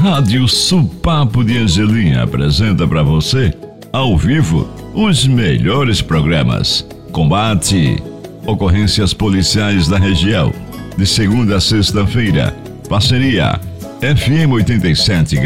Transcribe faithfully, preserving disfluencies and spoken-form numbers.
Rádio Supapo de Angelim apresenta para você, ao vivo, os melhores programas. Combate, ocorrências policiais da região. De segunda a sexta-feira, parceria F M oitenta e sete